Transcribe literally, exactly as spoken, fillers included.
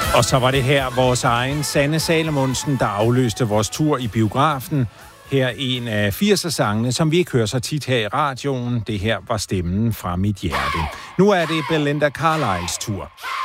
Og så var det her vores egen Sanne Salomonsen, der afløste vores tur i biografen. Her en af firser-sangene, som vi ikke hører så tit her i radioen. Det her var stemmen fra mit hjerte. Nu er det Belinda Carlisles tur.